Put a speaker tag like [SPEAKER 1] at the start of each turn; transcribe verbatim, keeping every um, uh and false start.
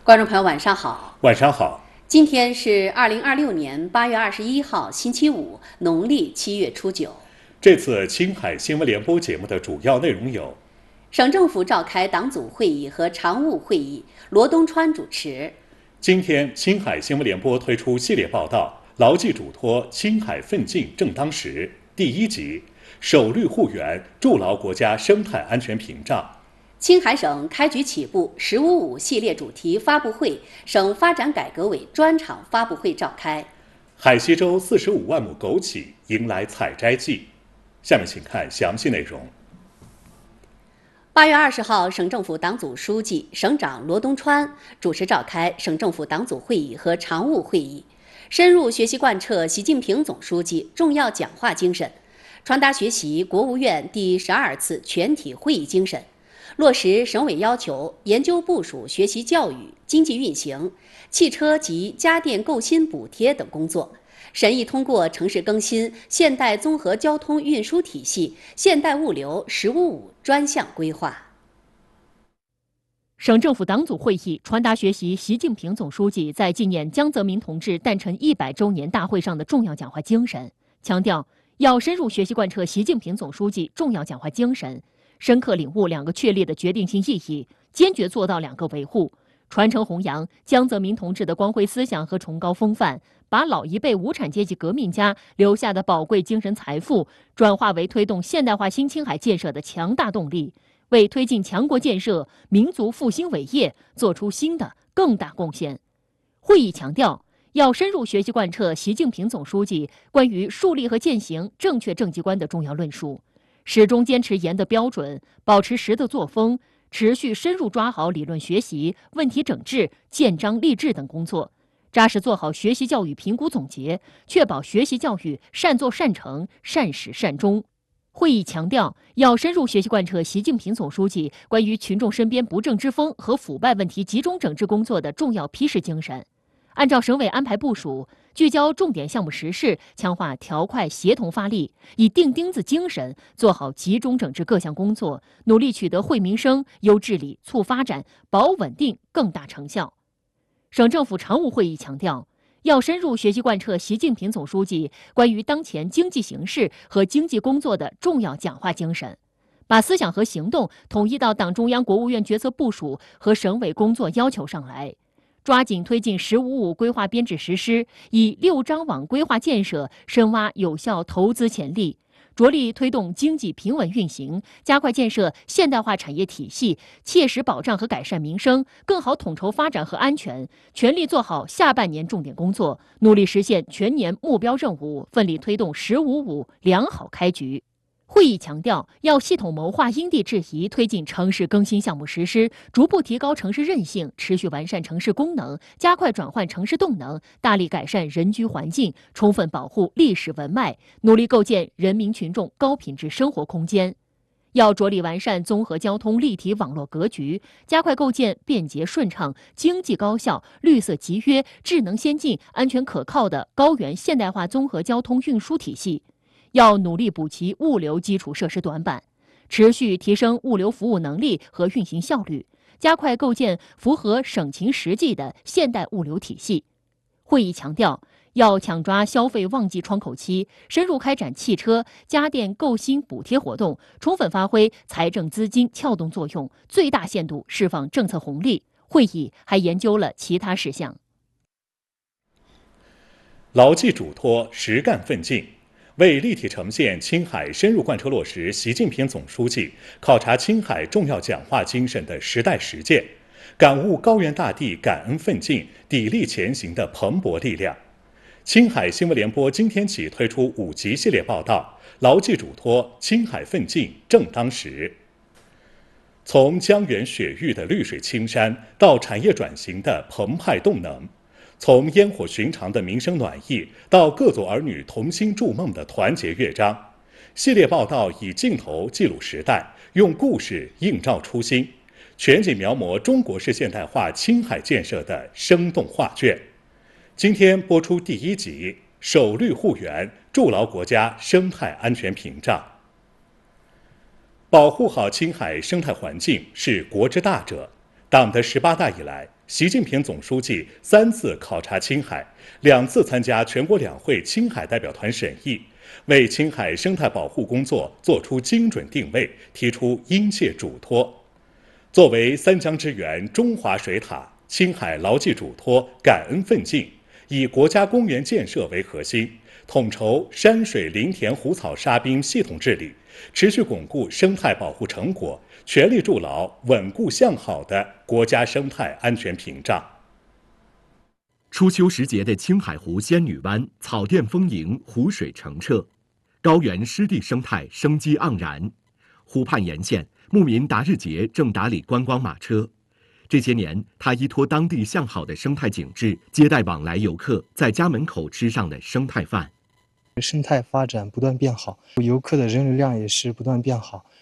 [SPEAKER 1] 观众朋友，晚上好。
[SPEAKER 2] 晚上好。
[SPEAKER 1] 今天是二零二六年八月二十一号，星期五，农历七月初九。
[SPEAKER 2] 这次青海新闻联播节目的主要内容有：
[SPEAKER 1] 省政府召开党组会议和常务会议，罗东川主持。
[SPEAKER 2] 今天，青海新闻联播推出系列报道《牢记嘱托，青海奋进正当时》第一集，守绿护园，筑牢国家生态安全屏障。
[SPEAKER 1] 青海省开局起步“十五五”系列主题发布会，省发展改革委专场发布会召开。
[SPEAKER 2] 海西州四十五万亩枸杞迎来采摘季。下面请看详细内容。
[SPEAKER 1] 八月二十号，省政府党组书记、省长罗东川主持召开省政府党组会议和常务会议，深入学习贯彻习近平总书记重要讲话精神，传达学习国务院第十二次全体会议精神，落实省委要求，研究部署学习教育、经济运行、汽车及家电购新补贴等工作，审议通过城市更新现代综合交通运输体系现代物流“十五五”专项规划。
[SPEAKER 3] 省政府党组会议传达学习习近平总书记在纪念江泽民同志诞辰一百周年大会上的重要讲话精神，强调要深入学习贯彻习近平总书记重要讲话精神，深刻领悟两个确立的决定性意义，坚决做到两个维护，传承弘扬江泽民同志的光辉思想和崇高风范，把老一辈无产阶级革命家留下的宝贵精神财富转化为推动现代化新青海建设的强大动力，为推进强国建设、民族复兴伟业做出新的更大贡献。会议强调，要深入学习贯彻习近平总书记关于树立和践行正确政绩观的重要论述，始终坚持严的标准，保持实的作风，持续深入抓好理论学习、问题整治、建章立制等工作，扎实做好学习教育评估总结，确保学习教育善作善成、善始善终。会议强调，要深入学习贯彻习近平总书记关于群众身边不正之风和腐败问题集中整治工作的重要批示精神，按照省委安排部署，聚焦重点项目实事，强化条块协同发力，以钉钉子精神做好集中整治各项工作，努力取得惠民生、优治理、促发展、保稳定更大成效。省政府常务会议强调，要深入学习贯彻习近平总书记关于当前经济形势和经济工作的重要讲话精神，把思想和行动统一到党中央、国务院决策部署和省委工作要求上来，抓紧推进“十五五”规划编制实施，以六张网规划建设深挖有效投资潜力，着力推动经济平稳运行，加快建设现代化产业体系，切实保障和改善民生，更好统筹发展和安全，全力做好下半年重点工作，努力实现全年目标任务，奋力推动“十五五”良好开局。会议强调，要系统谋划因地制宜推进城市更新项目实施，逐步提高城市韧性，持续完善城市功能，加快转换城市动能，大力改善人居环境，充分保护历史文脉，努力构建人民群众高品质生活空间。要着力完善综合交通立体网络格局，加快构建便捷顺畅、经济高效、绿色集约、智能先进、安全可靠的高原现代化综合交通运输体系。要努力补齐物流基础设施短板，持续提升物流服务能力和运行效率，加快构建符合省情实际的现代物流体系。会议强调，要抢抓消费旺季窗口期，深入开展汽车、家电购新补贴活动，充分发挥财政资金撬动作用，最大限度释放政策红利。会议还研究了其他事项。
[SPEAKER 2] 牢记嘱托，实干奋进。为立体呈现青海深入贯彻落实习近平总书记考察青海重要讲话精神的时代实践，感悟高原大地感恩奋进、砥砺前行的蓬勃力量，青海新闻联播今天起推出五集系列报道，牢记嘱托，青海奋进正当时。从江源雪域的绿水青山到产业转型的澎湃动能，从烟火寻常的民生暖意到各族儿女同心筑梦的团结乐章，系列报道以镜头记录时代，用故事映照初心，全景描摹中国式现代化青海建设的生动画卷。今天播出第一集，守绿护园，筑牢国家生态安全屏障。保护好青海生态环境是国之大者。党的十八大以来， 习近平总书记三次考察青海，两次参加全国两会青海代表团审议，为青海生态保护工作作出精准定位，提出应谢嘱托。作为三江之源、中华水塔，青海牢记嘱托、感恩奋进，以国家公园建设为核心，统筹山水林田湖草沙滨系统治理，持续巩固生态保护成果，全力筑牢稳固向好的国家生态安全屏障。
[SPEAKER 4] 初秋时节的青海湖仙女湾草甸丰盈，湖水澄澈，高原湿地生态生机盎然。湖畔沿线，牧民达日节正打理观光马车。这些年，他依托当地向好的生态景致，接待往来游客在家门口吃上的生态饭。
[SPEAKER 5] 生态发展不断变好，游客的人流量也是不断变好。